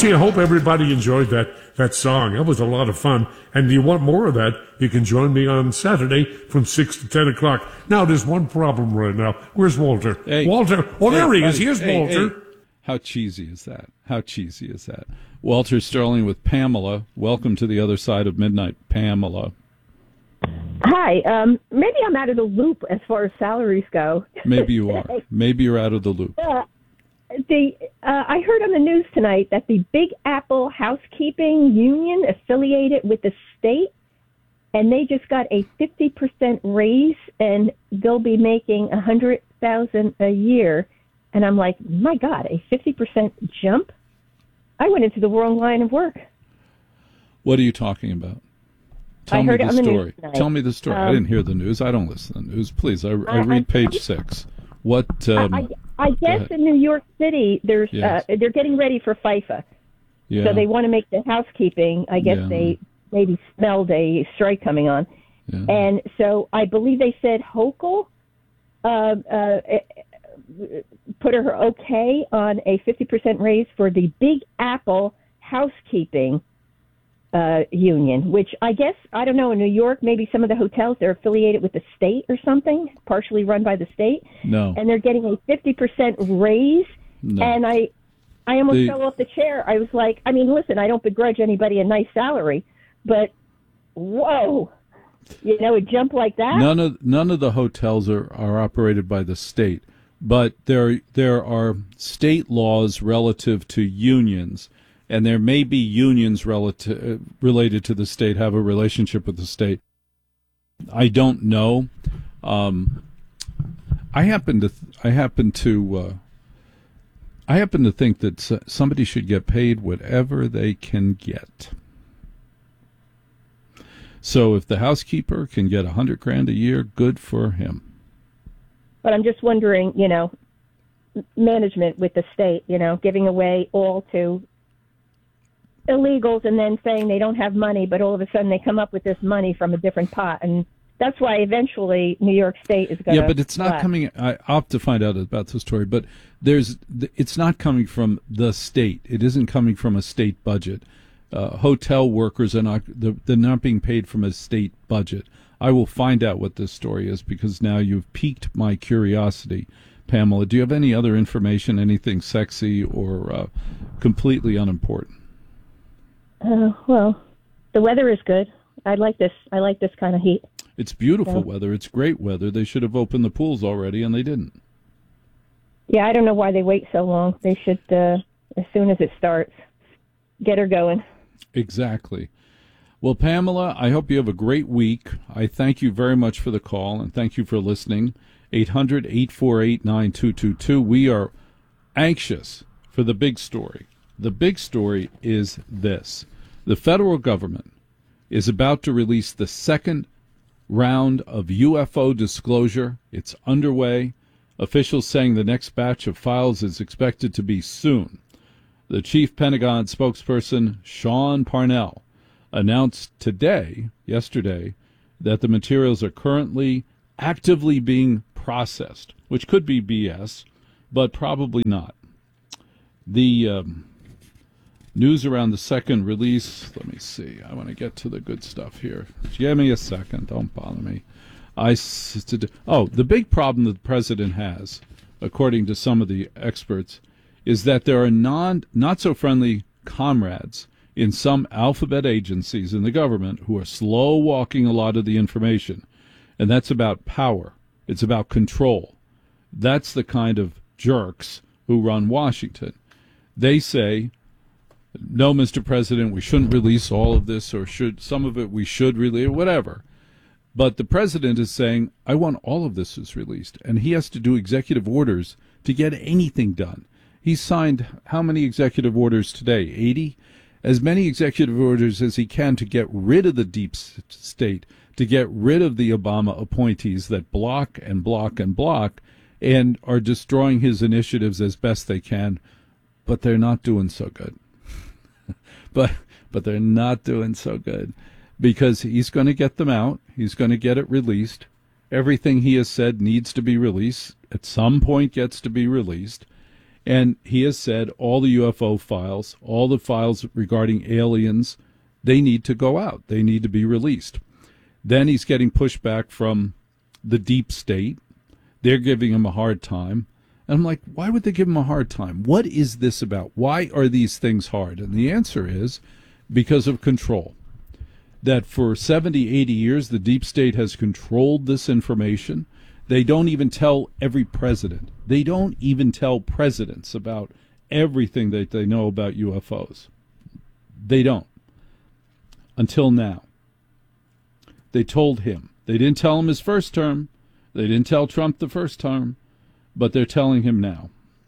Gee, I hope everybody enjoyed that song. That was a lot of fun. And do you want more of that? You can join me on Saturday from 6 to 10 o'clock. Now, there's one problem right now. Where's Walter? Hey, Walter. Oh, hey, there he is. buddy. Here's Walter. Hey. How cheesy is that? How cheesy is that? Walter Sterling with Pamela. Welcome to the other side of midnight, Pamela. Hi. Maybe I'm out of the loop as far as salaries go. Maybe you are. Maybe you're out of the loop. I heard on the news tonight that the Big Apple Housekeeping Union affiliated with the state, and they just got a 50% raise, and they'll be making $100,000 a year. And I'm like, my God, a 50% jump? I went into the wrong line of work. What are you talking about? Tell me the story. Tell me the story. I didn't hear the news. I don't listen to the news. Please, I read page 6. What? I guess in New York City, there's they're getting ready for FIFA. Yeah. So they want to make the housekeeping. I guess they maybe smelled a strike coming on. Yeah. And so I believe they said Hochul put her okay on a 50% raise for the Big Apple Housekeeping Union, which I guess, I don't know, in New York, maybe some of the hotels, they're affiliated with the state or something, partially run by the state. No. And they're getting a 50% raise. No. And I almost fell off the chair. I was like, I mean, listen, I don't begrudge anybody a nice salary, but whoa, a jump like that? None of the hotels are operated by the state, but there are state laws relative to unions. And there may be unions related to the state, have a relationship with the state. I don't know. I happen to think that somebody should get paid whatever they can get. So if the housekeeper can get $100,000 a year, good for him. But I'm just wondering, management with the state, giving away all to illegals and then saying they don't have money, but all of a sudden they come up with this money from a different pot. And that's why eventually New York State is going to... Yeah, but it's not coming... I'll have to find out about the story, but it's not coming from the state. It isn't coming from a state budget. Hotel workers they're not being paid from a state budget. I will find out what this story is, because now you've piqued my curiosity. Pamela, do you have any other information, anything sexy or completely unimportant? Well, the weather is good. I like this kind of heat. It's beautiful weather. It's great weather. They should have opened the pools already, and they didn't. Yeah, I don't know why they wait so long. They should, as soon as it starts, get her going. Exactly. Well, Pamela, I hope you have a great week. I thank you very much for the call, and thank you for listening. 800-848-9222. We are anxious for the big story. The big story is this. The federal government is about to release the second round of UFO disclosure. It's underway. Officials saying the next batch of files is expected to be soon. The chief Pentagon spokesperson, Sean Parnell, announced yesterday, that the materials are currently actively being processed, which could be BS, but probably not. The news around the second release, let me see. I want to get to the good stuff here. Give me a second. Don't bother me. The big problem that the president has, according to some of the experts, is that there are not so friendly comrades in some alphabet agencies in the government who are slow walking a lot of the information. And that's about power. It's about control. That's the kind of jerks who run Washington. They say, no, Mr. President, we shouldn't release all of this, or some of it we should release, whatever. But the president is saying, I want all of this is released. And he has to do executive orders to get anything done. He signed how many executive orders today? 80? As many executive orders as he can to get rid of the deep state, to get rid of the Obama appointees that block and block and block and are destroying his initiatives as best they can. But they're not doing so good. but they're not doing so good, because he's going to get them out. He's going to get it released. Everything he has said needs to be released. At some point gets to be released. And he has said all the UFO files, all the files regarding aliens, they need to go out. They need to be released. Then he's getting pushback from the deep state. They're giving him a hard time. And I'm like, why would they give him a hard time? What is this about? Why are these things hard? And the answer is because of control. That for 70, 80 years, the deep state has controlled this information. They don't even tell every president. They don't even tell presidents about everything that they know about UFOs. They don't. Until now. They told him. They didn't tell him his first term. They didn't tell Trump the first term. But they're telling him now.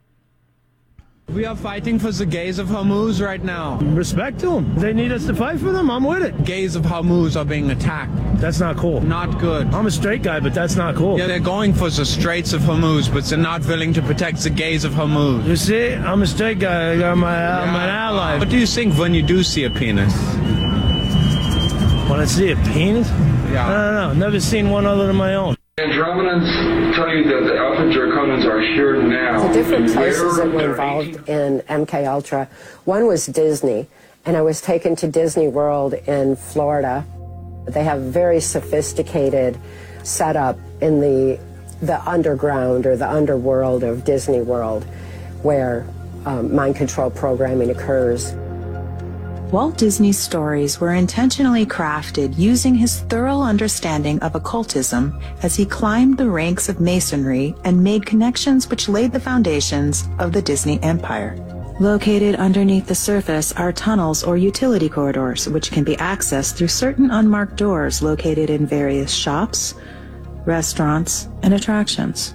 We are fighting for the gays of Hormuz right now. Respect to them. They need us to fight for them. I'm with it. Gays of Hormuz are being attacked. That's not cool. Not good. I'm a straight guy, but that's not cool. Yeah, they're going for the Straits of Hormuz, but they're not willing to protect the gays of Hormuz. You see, I'm a straight guy. I'm an ally. What do you think when you do see a penis? When I see a penis? Yeah. I don't know. Never seen one other than my own. Andromedans tell you that the Alpha Draconans are here now. The different places that were involved in MK Ultra. One was Disney, and I was taken to Disney World in Florida. They have very sophisticated setup in the underground or the underworld of Disney World, where mind control programming occurs. Walt Disney's stories were intentionally crafted using his thorough understanding of occultism as he climbed the ranks of masonry and made connections which laid the foundations of the Disney empire. Located underneath the surface are tunnels or utility corridors, which can be accessed through certain unmarked doors located in various shops, restaurants, and attractions.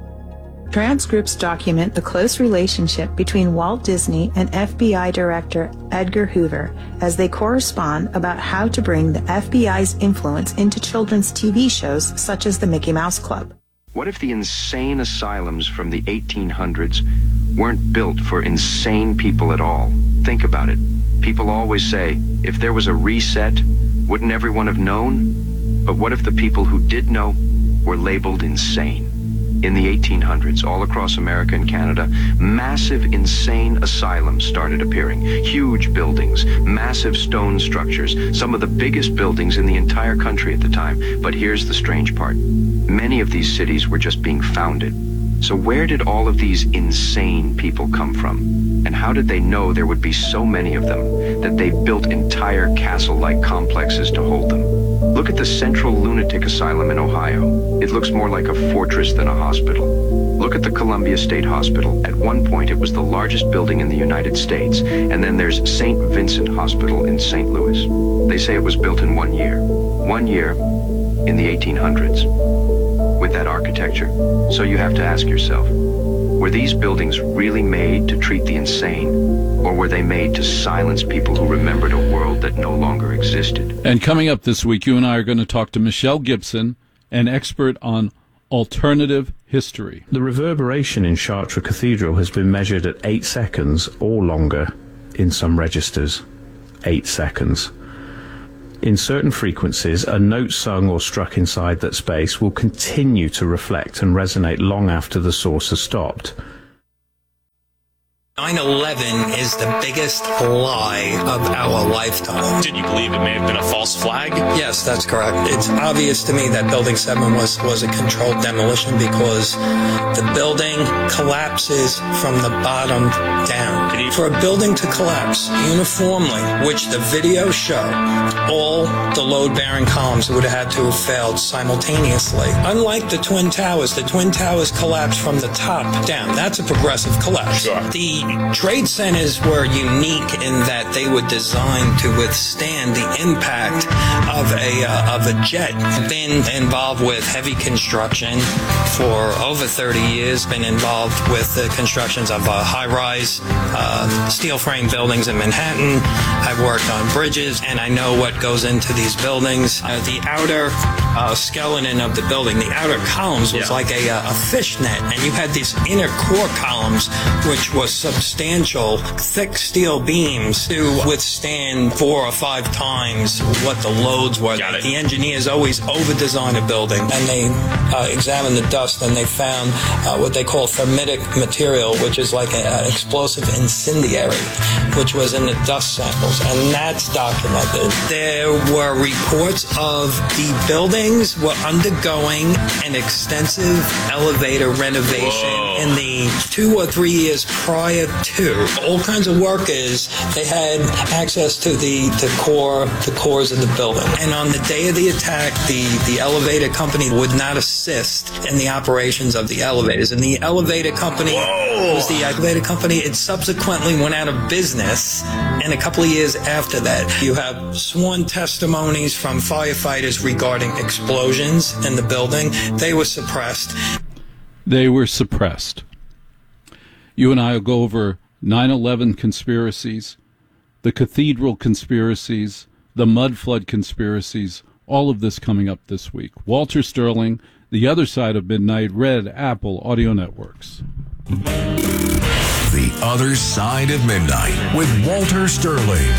Transcripts document the close relationship between Walt Disney and FBI Director Edgar Hoover as they correspond about how to bring the FBI's influence into children's TV shows such as the Mickey Mouse Club. What if the insane asylums from the 1800s weren't built for insane people at all? Think about it. People always say, if there was a reset, wouldn't everyone have known? But what if the people who did know were labeled insane? In the 1800s, all across America and Canada, massive insane asylums started appearing. Huge buildings, massive stone structures, some of the biggest buildings in the entire country at the time. But here's the strange part. Many of these cities were just being founded. So where did all of these insane people come from? And how did they know there would be so many of them that they built entire castle-like complexes to hold them? Look at the Central Lunatic Asylum in Ohio. It looks more like a fortress than a hospital. Look at the Columbia State Hospital. At one point, it was the largest building in the United States. And then there's St. Vincent Hospital in St. Louis. They say it was built in 1 year. 1 year in the 1800s. With that architecture. So you have to ask yourself, were these buildings really made to treat the insane, or were they made to silence people who remembered a world that no longer existed? And coming up this week, you and I are going to talk to Michelle Gibson, an expert on alternative history. The reverberation in Chartres Cathedral has been measured at 8 seconds or longer in some registers. 8 seconds. In certain frequencies, a note sung or struck inside that space will continue to reflect and resonate long after the source has stopped. 9/11 is the biggest lie of our lifetime. Did you believe it may have been a false flag? Yes, that's correct. It's obvious to me that Building 7 was a controlled demolition because the building collapses from the bottom down. For a building to collapse uniformly, which the video showed, all the load-bearing columns would have had to have failed simultaneously. Unlike the Twin Towers collapsed from the top down. That's a progressive collapse. Sure. The trade centers were unique in that they were designed to withstand the impact of a jet. Been involved with heavy construction for over 30 years. Been involved with the constructions of high-rise steel frame buildings in Manhattan. I've worked on bridges, and I know what goes into these buildings. The outer skeleton of the building, the outer columns was like a fishnet, and you had these inner core columns, which was substantial, thick steel beams to withstand 4 or 5 times what the loads were. The engineers always over-design a building, and they examined the dust, and they found what they call thermitic material, which is like an explosive incendiary, which was in the dust samples, and that's documented. There were reports of the buildings were undergoing an extensive elevator renovation in the 2 or 3 years prior to. All kinds of workers, they had access to the cores of the building. And on the day of the attack, the elevator company would not assist in the operations of the elevators. And the elevator company it subsequently went out of business, and a couple of years after that, you have sworn testimonies from firefighters regarding explosions in the building. They were suppressed. You and I will go over 9/11 conspiracies, the cathedral conspiracies, the mud flood conspiracies, all of this coming up this week. Walter Sterling, The Other Side of Midnight, Red Apple Audio Networks. The Other Side of Midnight with Walter Sterling.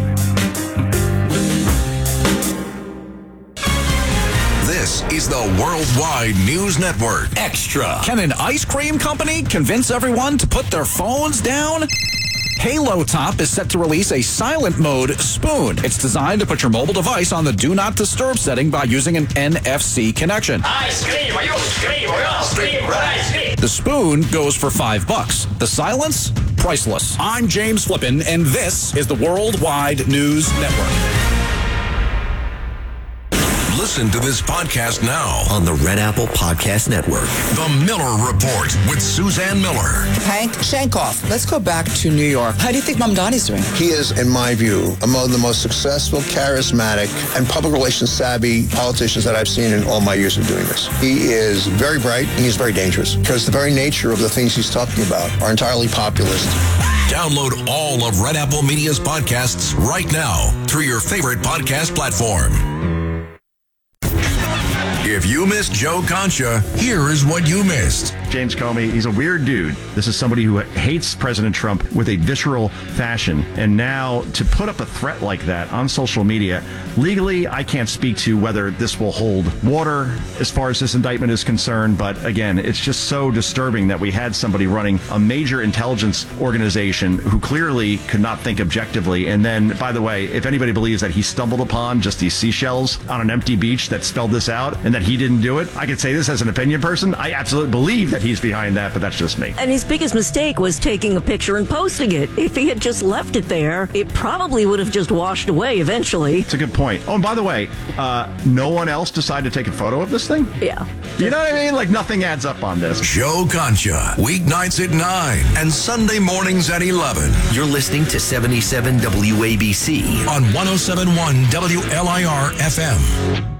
This is the Worldwide News Network. Extra. Can an ice cream company convince everyone to put their phones down? Halo Top is set to release a silent mode spoon. It's designed to put your mobile device on the Do Not Disturb setting by using an NFC connection. Ice cream, you scream, ice cream. The spoon goes for $5. The silence? Priceless. I'm James Flippin, and this is the Worldwide News Network. Listen to this podcast now on the Red Apple Podcast Network. The Miller Report with Suzanne Miller. Hank Shankoff. Let's go back to New York. How do you think Mamdani's doing? He is, in my view, among the most successful, charismatic, and public relations savvy politicians that I've seen in all my years of doing this. He is very bright, and he's very dangerous because the very nature of the things he's talking about are entirely populist. Download all of Red Apple Media's podcasts right now through your favorite podcast platform. If you missed Joe Concha, here is what you missed. James Comey, he's a weird dude. This is somebody who hates President Trump with a visceral fashion. And now to put up a threat like that on social media, legally, I can't speak to whether this will hold water as far as this indictment is concerned. But again, it's just so disturbing that we had somebody running a major intelligence organization who clearly could not think objectively. And then, by the way, if anybody believes that he stumbled upon just these seashells on an empty beach that spelled this out and that he didn't do it, I could say this as an opinion person. I absolutely believe that he's behind that, but that's just me. And his biggest mistake was taking a picture and posting it. If he had just left it there, it probably would have just washed away eventually. It's a good point. Oh, and by the way, no one else decided to take a photo of this thing? Yeah. You know what I mean? Like, nothing adds up on this. Joe Concha, weeknights at 9 and Sunday mornings at 11. You're listening to 77 WABC on 107.1 WLIR FM.